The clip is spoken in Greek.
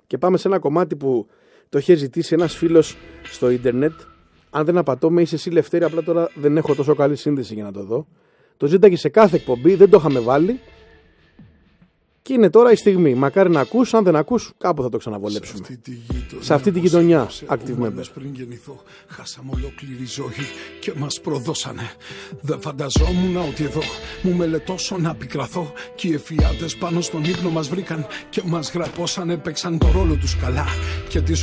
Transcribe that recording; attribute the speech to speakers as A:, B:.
A: Και πάμε σε ένα κομμάτι που το είχε ζητήσει ένας φίλος στο ίντερνετ. Αν δεν απατώμε, είσαι εσύ Λευτέρη, απλά τώρα δεν έχω τόσο καλή σύνδεση για να το δω. Το ζήταγε σε κάθε εκπομπή, δεν το είχαμε βάλει. Και είναι τώρα η στιγμή. Μακάρι να ακούς, αν δεν ακούς, κάπου θα το ξαναβολέψουμε. Σε αυτή τη γειτονιά, Active Member.
B: Πριν γεννηθώ, χάσαμε ολόκληρη ζωή και μας προδώσανε. Δεν φανταζόμουν ότι εδώ μου μελετώσω να πικραθώ. Και οι εφιάδες πάνω στον ύπνο μας βρήκαν και μας γραπώσανε. Παίξαν το ρόλο τους καλά. Και τη